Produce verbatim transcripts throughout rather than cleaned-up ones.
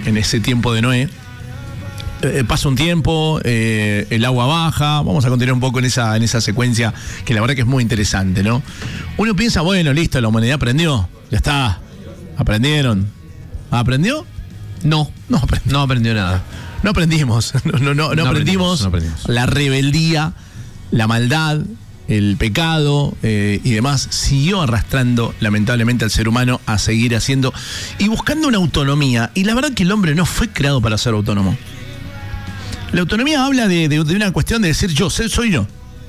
en ese tiempo de Noé. Eh, pasa un tiempo, eh, el agua baja, vamos a continuar un poco en esa, en esa secuencia que la verdad que es muy interesante, ¿no? Uno piensa, bueno, listo, la humanidad aprendió, ya está, aprendieron. ¿Aprendió? No, no aprendió, no aprendió nada. No aprendimos, no, no, no, no, no, aprendimos, aprendimos, no aprendimos la rebeldía, la maldad, el pecado eh, y demás siguió arrastrando lamentablemente al ser humano a seguir haciendo y buscando una autonomía. Y la verdad que el hombre no fue creado para ser autónomo. La autonomía habla de, de, de una cuestión de decir yo, soy yo.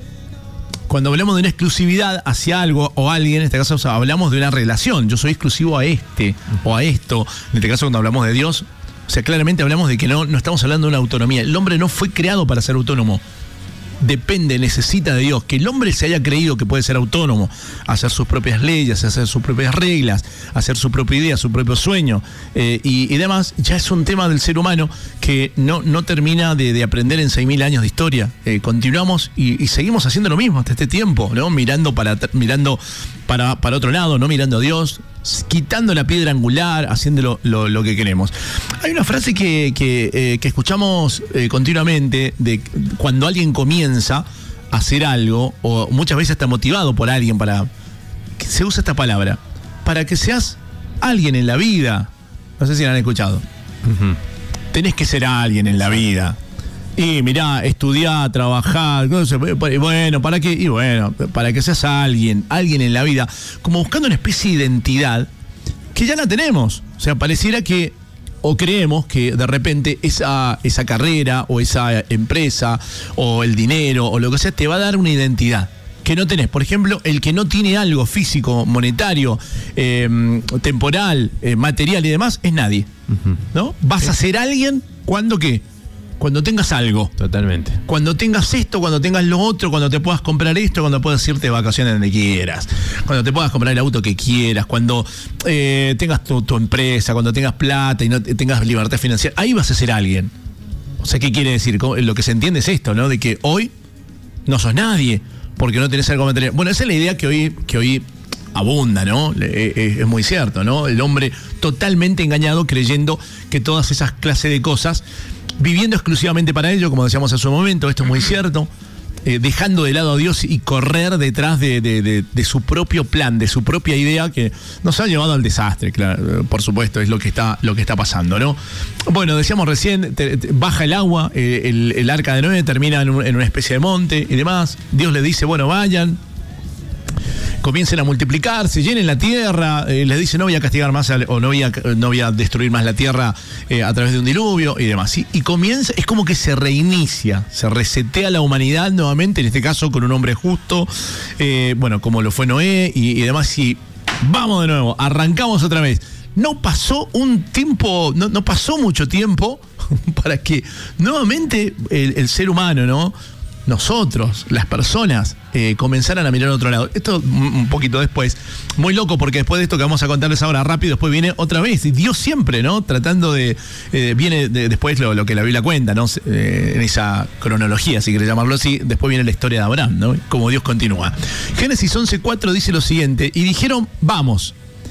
Cuando hablamos de una exclusividad hacia algo o alguien, en este caso o sea, hablamos de una relación. Yo soy exclusivo a este o a esto. En este caso cuando hablamos de Dios, o sea, claramente hablamos de que no, no estamos hablando de una autonomía. El hombre no fue creado para ser autónomo. Depende, necesita de Dios. Que el hombre se haya creído que puede ser autónomo, hacer sus propias leyes, hacer sus propias reglas, hacer su propia idea, su propio sueño eh, y, y demás, ya es un tema del ser humano que no, no termina de, de aprender en seis mil años de historia. Eh, continuamos y, y seguimos haciendo lo mismo hasta este tiempo, ¿no? Mirando para, mirando para, para otro lado, no mirando a Dios, quitando la piedra angular, haciendo lo, lo, lo que queremos. Hay una frase que, que, eh, que escuchamos eh, continuamente de cuando alguien comienza a hacer algo, o muchas veces está motivado por alguien para... que se usa esta palabra, para que seas alguien en la vida. No sé si la han escuchado. Uh-huh. Tenés que ser alguien en la vida. Y mirá, estudiar, trabajar, bueno, ¿para qué? Y bueno, para que seas alguien, alguien en la vida, como buscando una especie de identidad que ya la tenemos. O sea, pareciera que, o creemos que de repente esa, esa carrera, o esa empresa, o el dinero, o lo que sea, te va a dar una identidad que no tenés. Por ejemplo, el que no tiene algo físico, monetario, eh, temporal, eh, material y demás, es nadie. Uh-huh. ¿No? Vas a ser alguien cuando qué. Cuando tengas algo. Totalmente. Cuando tengas esto, cuando tengas lo otro, cuando te puedas comprar esto, cuando puedas irte de vacaciones donde quieras, cuando te puedas comprar el auto que quieras, cuando eh, tengas tu, tu empresa, cuando tengas plata y no tengas libertad financiera, ahí vas a ser alguien. O sea, ¿qué quiere decir? Lo que se entiende es esto, ¿no? De que hoy no sos nadie porque no tenés algo material. Bueno, esa es la idea que hoy, que hoy abunda, ¿no? Es, es muy cierto, ¿no? El hombre totalmente engañado creyendo que todas esas clases de cosas, viviendo exclusivamente para ello, como decíamos en su momento, esto es muy cierto, eh, dejando de lado a Dios y correr detrás de, de, de, de su propio plan, de su propia idea, que nos ha llevado al desastre, claro, por supuesto, es lo que está, lo que está pasando, ¿no? Bueno, decíamos recién, te, te, baja el agua, eh, el, el arca de Noé termina en, un, en una especie de monte y demás, Dios le dice, bueno, vayan, comiencen a multiplicarse, llenen la tierra, eh, les dice no voy a castigar más al, o no voy a, no voy a destruir más la tierra eh, a través de un diluvio y demás. Y, y comienza, es como que se reinicia, se resetea la humanidad nuevamente, en este caso con un hombre justo, eh, bueno, como lo fue Noé y, y demás. Y vamos de nuevo, arrancamos otra vez. No pasó un tiempo, no, no pasó mucho tiempo para que nuevamente el, el ser humano, ¿no? Nosotros, las personas, eh, comenzaran a mirar a otro lado. Esto un poquito después, muy loco, porque después de esto que vamos a contarles ahora rápido, después viene otra vez, y Dios siempre, ¿no? Tratando de, eh, viene de, después lo, lo que la Biblia cuenta, ¿no? Eh, en esa cronología, si querés llamarlo así, después viene la historia de Abraham, ¿no? Como Dios continúa. Génesis once cuatro dice lo siguiente, y dijeron, vamos.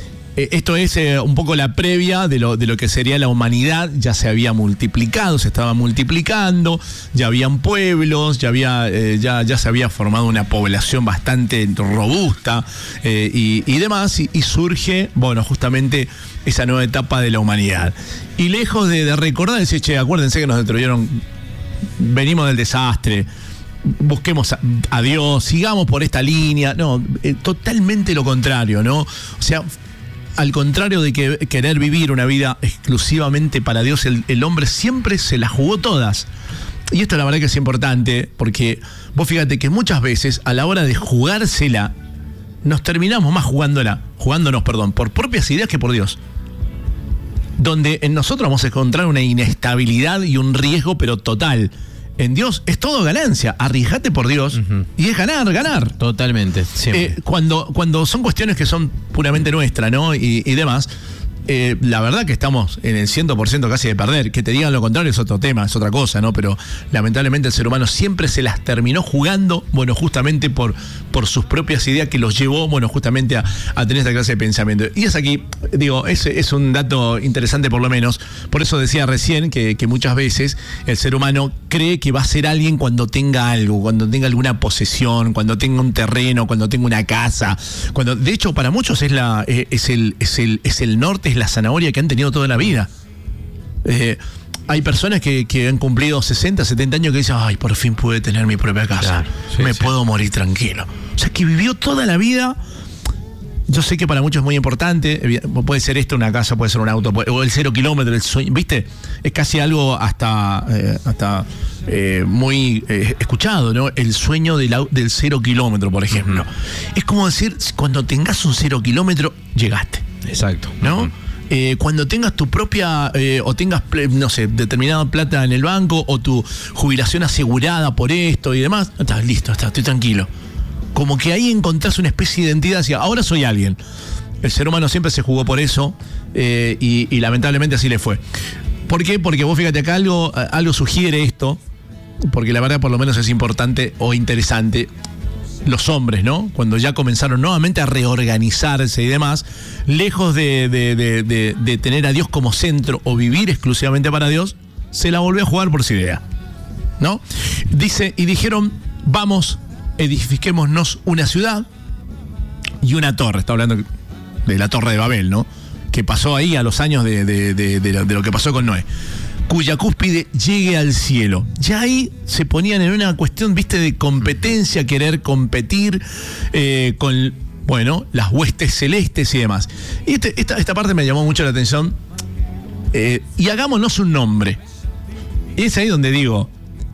Esto es eh, un poco la previa de lo, de lo que sería la humanidad. Ya se había multiplicado, se estaba multiplicando, ya habían pueblos, ya, había, eh, ya, ya se había formado una población bastante robusta eh, y, y demás, y, y surge, bueno, justamente esa nueva etapa de la humanidad. Y lejos de, de recordar, decir, che, acuérdense que nos destruyeron, venimos del desastre, busquemos a, a Dios, sigamos por esta línea. No, eh, totalmente lo contrario, ¿no? O sea, al contrario de que querer vivir una vida exclusivamente para Dios, el, el hombre siempre se la jugó todas. Y esto la verdad que es importante, porque vos fíjate que muchas veces a la hora de jugársela, nos terminamos más jugándola, jugándonos, perdón, por propias ideas que por Dios. Donde en nosotros vamos a encontrar una inestabilidad y un riesgo, pero total. En Dios es todo ganancia, arriesgate por Dios, uh-huh. y es ganar, ganar. Totalmente, siempre. Eh, cuando, cuando son cuestiones que son puramente nuestras, ¿no? Y, y demás, eh, la verdad que estamos en el cien por ciento casi de perder. Que te digan lo contrario es otro tema, es otra cosa, ¿no? Pero lamentablemente el ser humano siempre se las terminó jugando, bueno, justamente por, por sus propias ideas que los llevó, bueno, justamente a, a tener esta clase de pensamiento. Y es aquí, digo, es, es un dato interesante por lo menos. Por eso decía recién que, que muchas veces el ser humano cree que va a ser alguien cuando tenga algo, cuando tenga alguna posesión, cuando tenga un terreno, cuando tenga una casa. Cuando, de hecho, para muchos es, la, es, el, es, el, es el norte, es la zanahoria que han tenido toda la vida. Eh, hay personas que, que han cumplido sesenta, setenta años que dicen, ay, por fin pude tener mi propia casa, claro, sí, me sí. puedo morir tranquilo. O sea, que vivió toda la vida. Yo sé que para muchos es muy importante, puede ser esto una casa, puede ser un auto, puede, o el cero kilómetro, el sueño, ¿viste? Es casi algo hasta, eh, hasta eh, muy eh, escuchado, ¿no? El sueño del, del cero kilómetro, por ejemplo. Uh-huh. Es como decir, cuando tengas un cero kilómetro, llegaste. Exacto. ¿No? Uh-huh. Eh, cuando tengas tu propia, eh, o tengas, no sé, determinada plata en el banco, o tu jubilación asegurada por esto y demás, estás listo, estás, estoy tranquilo. Como que ahí encontrás una especie de identidad hacia, ahora soy alguien. El ser humano siempre se jugó por eso, eh, y, y lamentablemente así le fue. ¿Por qué? Porque vos fíjate acá algo, algo sugiere esto, porque la verdad por lo menos es importante o interesante. Los hombres, ¿no? Cuando ya comenzaron nuevamente a reorganizarse y demás, lejos de, de, de, de, de tener a Dios como centro o vivir exclusivamente para Dios, se la volvió a jugar por su idea, ¿no? Dice, y dijeron, vamos, edifiquémonos una ciudad y una torre. Está hablando de la Torre de Babel, ¿no? Que pasó ahí a los años de, de, de, de, lo, de lo que pasó con Noé, cuya cúspide llegue al cielo. Ya ahí se ponían en una cuestión, viste, de competencia, querer competir eh, con, bueno, las huestes celestes y demás. Y este, esta, esta parte me llamó mucho la atención. Eh, y hagámonos un nombre. Y es ahí donde digo,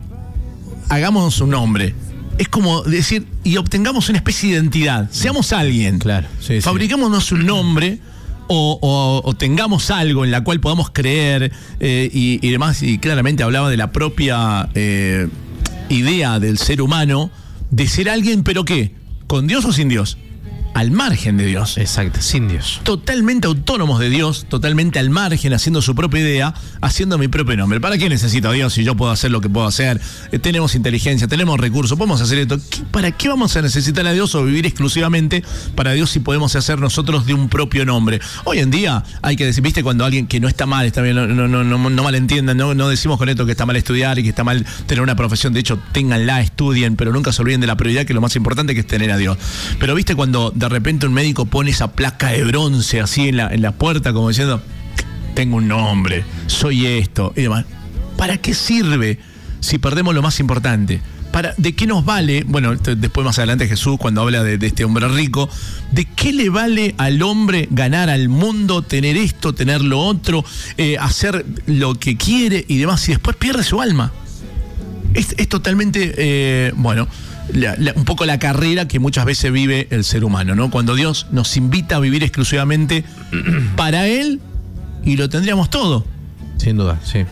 hagámonos un nombre. Es como decir, y obtengamos una especie de identidad. Seamos alguien. Claro. Sí, fabriquémonos sí. un nombre. O, o, o tengamos algo en la cual podamos creer, eh, y, y demás. Y claramente hablaba de la propia eh, idea del ser humano de ser alguien, pero ¿qué? ¿Con Dios o sin Dios? Al margen de Dios. Exacto, sin Dios. Totalmente autónomos de Dios, totalmente al margen, haciendo su propia idea, haciendo mi propio nombre. ¿Para qué necesito a Dios si yo puedo hacer lo que puedo hacer? Eh, tenemos inteligencia, tenemos recursos, podemos hacer esto. ¿Para qué vamos a necesitar a Dios o vivir exclusivamente para Dios si podemos hacer nosotros de un propio nombre? Hoy en día hay que decir, viste, cuando alguien que no está mal, está bien, no, no, no, no, no malentiendan, no, no decimos con esto que está mal estudiar y que está mal tener una profesión. De hecho, ténganla, estudien, pero nunca se olviden de la prioridad, que es lo más importante, que es tener a Dios. Pero viste cuando de repente un médico pone esa placa de bronce así en la, en la puerta, como diciendo, tengo un nombre, soy esto y demás. ¿Para qué sirve si perdemos lo más importante? ¿Para, ¿De qué nos vale? Bueno, después más adelante Jesús, cuando habla de, de este hombre rico, ¿de qué le vale al hombre ganar al mundo, tener esto, tener lo otro, eh, hacer lo que quiere y demás, si después pierde su alma? Es, es totalmente, eh, bueno... La, la, un poco la carrera que muchas veces vive el ser humano, ¿no? Cuando Dios nos invita a vivir exclusivamente para Él, y lo tendríamos todo. Sin duda, sí.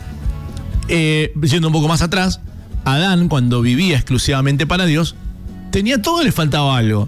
Eh, yendo un poco más atrás, Adán, cuando vivía exclusivamente para Dios, tenía todo, le faltaba algo.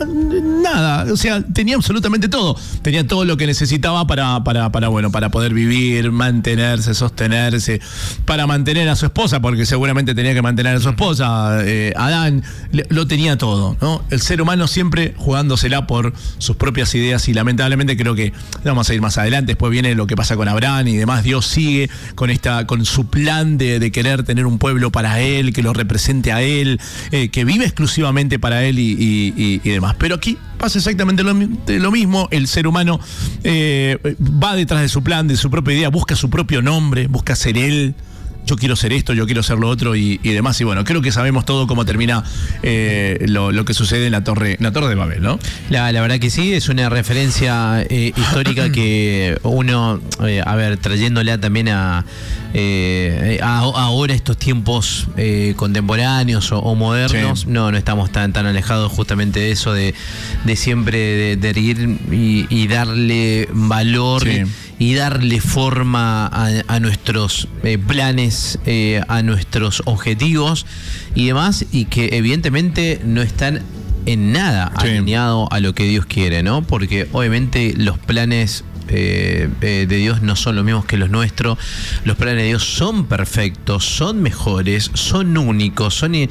Nada, o sea, tenía absolutamente todo. Tenía todo lo que necesitaba para, para, para, bueno, para poder vivir, mantenerse, sostenerse, para mantener a su esposa, porque seguramente tenía que mantener a su esposa. Eh, Adán lo tenía todo, ¿no? El ser humano siempre jugándosela por sus propias ideas, y lamentablemente creo que vamos a ir más adelante. Después viene lo que pasa con Abraham y demás. Dios sigue con esta, con su plan de, de querer tener un pueblo para él, que lo represente a él, eh, que vive exclusivamente para él y, y, y y demás. Pero aquí pasa exactamente lo, lo mismo. El ser humano eh, va detrás de su plan, de su propia idea, busca su propio nombre, busca ser él. Yo quiero ser esto, yo quiero ser lo otro y, y demás. Y bueno, creo que sabemos todo cómo termina eh, lo, lo que sucede en la torre, en la Torre de Babel, ¿no? La, la verdad que sí, es una referencia eh, histórica que uno, eh, a ver, trayéndola también a, eh, a ahora estos tiempos eh, contemporáneos o, o modernos, sí. no, no estamos tan, tan alejados justamente de eso, de, de siempre de, de erguir y, y darle valor. Sí. Y darle forma a, a nuestros eh, planes, eh, a nuestros objetivos y demás, y que evidentemente no están en nada sí. alineados a lo que Dios quiere, ¿no? Porque obviamente los planes eh, eh, de Dios no son los mismos que los nuestros. Los planes de Dios son perfectos, son mejores, son únicos, son eh,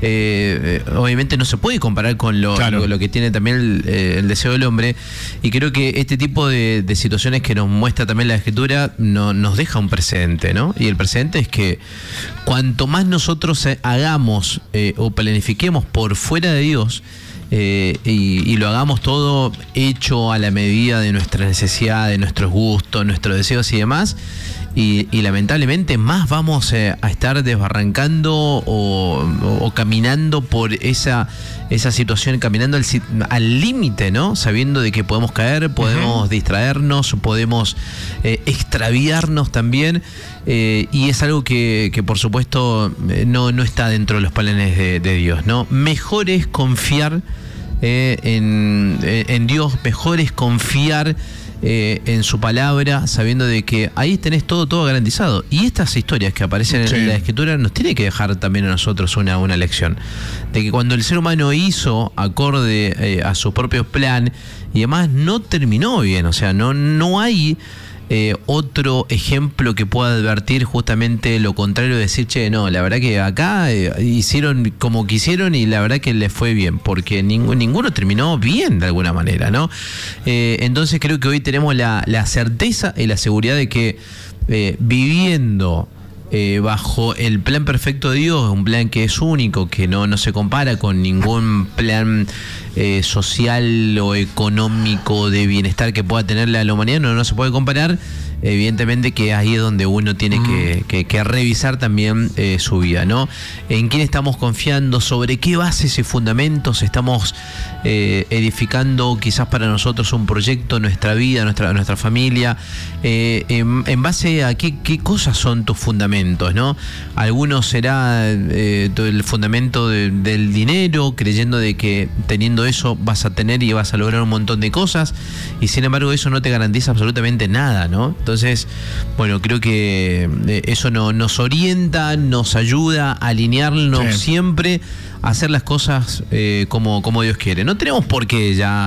eh, obviamente no se puede comparar con lo, claro. lo, lo que tiene también el, eh, el deseo del hombre. Y creo que este tipo de, de situaciones que nos muestra también la Escritura no, nos deja un precedente, ¿no? Y el precedente es que cuanto más nosotros hagamos eh, o planifiquemos por fuera de Dios, Eh, y, y lo hagamos todo hecho a la medida de nuestras necesidades, de nuestros gustos, nuestros deseos y demás, y, y lamentablemente más vamos eh, a estar desbarrancando o, o, o caminando por esa, esa situación, caminando al límite, ¿no? Sabiendo de que podemos caer, podemos uh-huh. distraernos, podemos eh, extraviarnos también. Eh, y es algo que, que por supuesto no, no está dentro de los planes de, de Dios, ¿no? Mejor es confiar eh, en, en Dios, mejor es confiar eh, en su palabra, sabiendo de que ahí tenés todo, todo garantizado. Y estas historias que aparecen sí. en la Escritura nos tiene que dejar también a nosotros una, una lección, de que cuando el ser humano hizo acorde eh, a su propio plan y además no terminó bien, o sea, no, no hay Eh, otro ejemplo que pueda advertir justamente lo contrario, de decir, che, no, la verdad que acá eh, hicieron como quisieron y la verdad que les fue bien, porque ning- ninguno terminó bien de alguna manera, ¿no? Eh, entonces creo que hoy tenemos la, la certeza y la seguridad de que eh, viviendo Eh, bajo el plan perfecto de Dios, un plan que es único, que no, no se compara con ningún plan eh, social o económico de bienestar que pueda tener la, la humanidad, no, no se puede comparar. Evidentemente que ahí es donde uno tiene mm. que, que, que revisar también eh, su vida, ¿no? En quién estamos confiando, sobre qué bases y fundamentos estamos eh, edificando quizás para nosotros un proyecto, nuestra vida, nuestra, nuestra familia, eh, en, en base a qué, qué cosas son tus fundamentos, ¿no? Algunos será eh, el fundamento de, del dinero, creyendo de que teniendo eso vas a tener y vas a lograr un montón de cosas, y sin embargo eso no te garantiza absolutamente nada, ¿no? Entonces, bueno, creo que eso no, nos orienta, nos ayuda a alinearnos sí. siempre a hacer las cosas eh, como, como Dios quiere. No tenemos por qué ya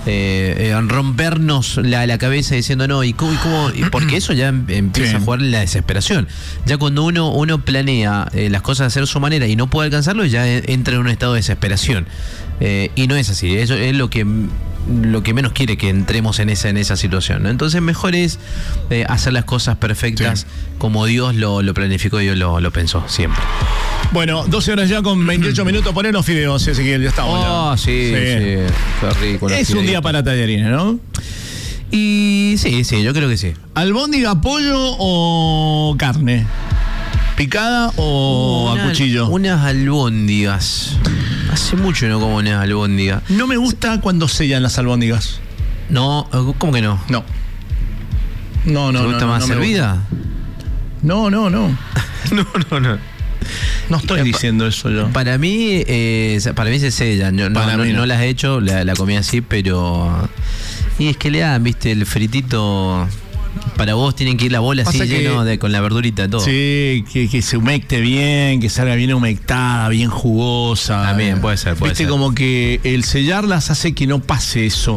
eh, eh, rompernos la, la cabeza diciendo no, y cómo, y cómo, y porque eso ya empieza sí. a jugar la desesperación. Ya cuando uno, uno planea eh, las cosas de hacer su manera y no puede alcanzarlo, ya entra en un estado de desesperación. Eh, y no es así, eso es lo que lo que menos quiere que entremos en esa en esa situación, ¿no? Entonces mejor es eh, hacer las cosas perfectas sí. como Dios lo, lo planificó y Dios lo, lo pensó siempre. Bueno, doce horas ya con veintiocho minutos. Poner los fideos, Ezequiel, ya estamos. Oh, ya. sí, sí, sí. Qué rico. Es un día para tallarines, ¿no? Y sí, sí, yo creo que sí. ¿Albóndiga, pollo o carne? ¿Picada o Una, a cuchillo? Unas albóndigas. Hace mucho no como unas albóndigas. No me gusta cuando sellan las albóndigas. No, ¿cómo que no? No. No, no, ¿Te gusta no, más no servida? No, no, no. no, no, no. No estoy eh, diciendo eso yo. Para mí, eh, para mí se sellan. Yo, no, no, no. no las he hecho, la, la comí así, pero... Y es que le dan, viste, el fritito... Para vos tienen que ir la bola así lleno de, con la verdurita, todo. Sí, que, que se humecte bien, que salga bien humectada, bien jugosa. También puede ser, puede Viste, ser. como que el sellarlas hace que no pase eso.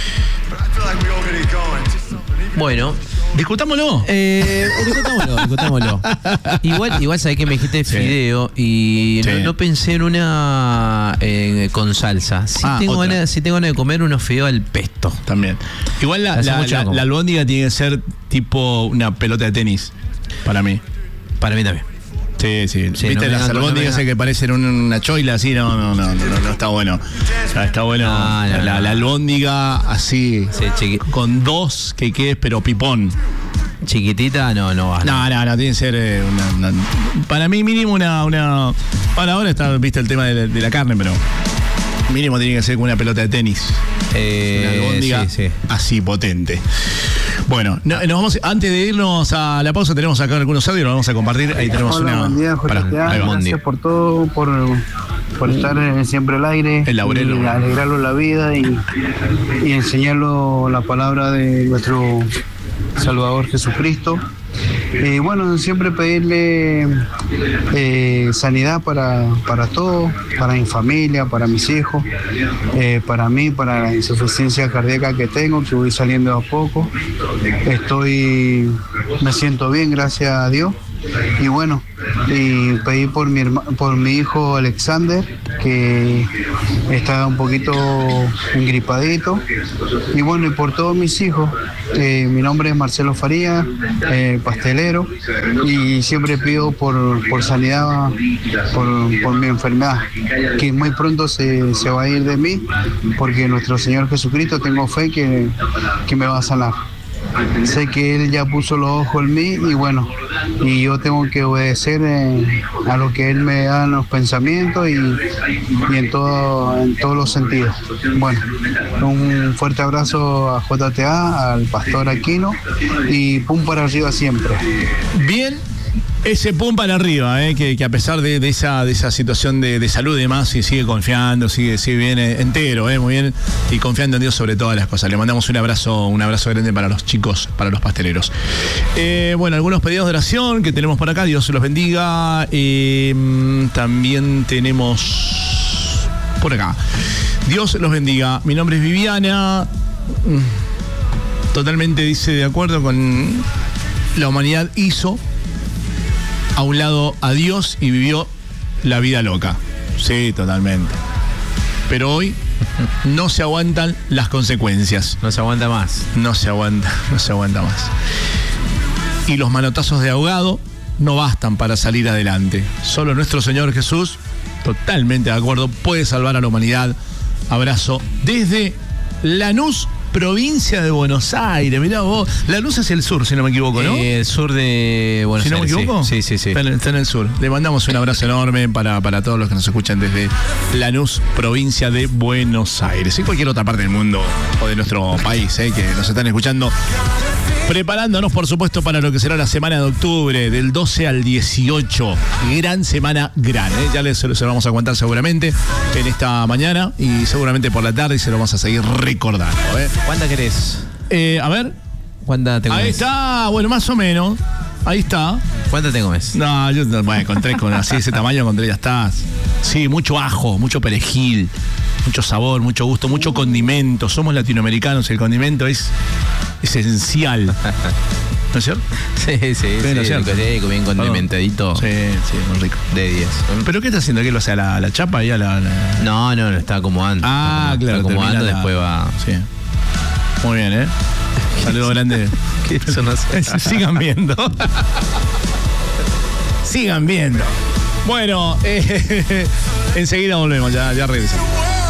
Bueno, discutámoslo. Eh, discutámoslo, discutámoslo. Igual, igual sabés que me dijiste fideo sí. y sí. no, no pensé en una eh, con salsa. Sí, ah, tengo ganas, sí tengo ganas de comer unos fideos al pesto. También. Igual la, la, la, la albóndiga tiene que ser tipo una pelota de tenis. Para mí. Para mí también. Sí, sí. sí ¿Viste no las albóndigas no que parecen una choila así? No, no, no, no, no está bueno. O sea, está bueno no, no, la, no. la albóndiga así, sí, con dos que quedes, pero pipón. Chiquitita, no, no va. No, no, no, tiene que ser eh, una, una, para mí mínimo una, una... Para ahora está, viste el tema de la, de la carne, pero mínimo tiene que ser con una pelota de tenis. Eh, una albóndiga sí, sí. así potente. Bueno, no, nos vamos, antes de irnos a la pausa tenemos acá algunos audios, los vamos a compartir. Ahí tenemos Hola, una. Buen día, Jorge. Para, gracias por todo, por, por estar siempre al aire, el laurelo, y alegrarlo la vida y, y enseñarlo la palabra de nuestro Salvador Jesucristo. Y bueno, siempre pedirle eh, sanidad para, para todo, para mi familia, para mis hijos, eh, para mí, para la insuficiencia cardíaca que tengo, que voy saliendo de a poco. Estoy, me siento bien, gracias a Dios. Y bueno, y pedí por mi herma, por mi hijo Alexander, que está un poquito engripadito. Y bueno, y por todos mis hijos. Eh, mi nombre es Marcelo Faría, eh, pastelero, y siempre pido por, por sanidad por, por mi enfermedad, que muy pronto se, se va a ir de mí, porque nuestro Señor Jesucristo, tengo fe que, que me va a sanar. Sé que Él ya puso los ojos en mí y bueno, y yo tengo que obedecer eh, a lo que Él me da en los pensamientos y, y en, todo, en todos los sentidos. Bueno, un fuerte abrazo a J T A, al Pastor Aquino, y pum para arriba siempre. Bien. Ese pum para arriba, eh, que, que a pesar de, de, esa, de esa situación de, de salud y demás, sigue confiando, sigue, sigue bien eh, entero, eh, muy bien, y confiando en Dios sobre todas las cosas. Le mandamos un abrazo, un abrazo grande para los chicos, para los pasteleros. Eh, bueno, algunos pedidos de oración que tenemos por acá, Dios se los bendiga. Eh, también tenemos por acá, Dios los bendiga. Mi nombre es Viviana. Totalmente, dice, de acuerdo con la humanidad hizo a un lado a Dios y vivió la vida loca. Sí, totalmente. Pero hoy no se aguantan las consecuencias. No se aguanta más. No se aguanta, no se aguanta más. Y los manotazos de ahogado no bastan para salir adelante. Solo nuestro Señor Jesús, totalmente de acuerdo, puede salvar a la humanidad. Abrazo desde Lanús, provincia de Buenos Aires. Mirá vos, Lanús es el sur, si no me equivoco, ¿no? Eh, el sur de Buenos Aires. Si no me equivoco. Sí, sí, sí. Está en, está en el sur. Le mandamos un abrazo enorme para, para todos los que nos escuchan desde Lanús, provincia de Buenos Aires. Y cualquier otra parte del mundo o de nuestro país, eh, que nos están escuchando. Preparándonos, por supuesto, para lo que será la semana de octubre, del doce al dieciocho. Gran semana, gran. ¿eh? Ya les, se lo vamos a contar seguramente en esta mañana y seguramente por la tarde, y se lo vamos a seguir recordando. ¿eh? ¿Cuánta querés? Eh, a ver. ¿Cuánta te comes? Ahí está, bueno, más o menos. Ahí está. ¿Cuánta te comes? No, yo, bueno, con tres, con así ese tamaño, con tres ya estás. Sí, mucho ajo, mucho perejil, mucho sabor, mucho gusto, mucho condimento. Somos latinoamericanos, el condimento es esencial. ¿No es cierto? Sí, sí, sí. ¿No es cierto? Rico, bien condimentadito. Sí, sí, muy rico. De diez. ¿Pero qué está haciendo? ¿Qué lo hace? ¿La, la chapa ahí a la, la...? No, no, lo está acomodando. Ah, está claro. Está acomodando, la... después va... Sí. Muy bien, ¿eh? Saludo grande. ¿Qué eso no sé? Sigan viendo. Sigan viendo. Bueno, eh, enseguida volvemos, ya, ya regresamos.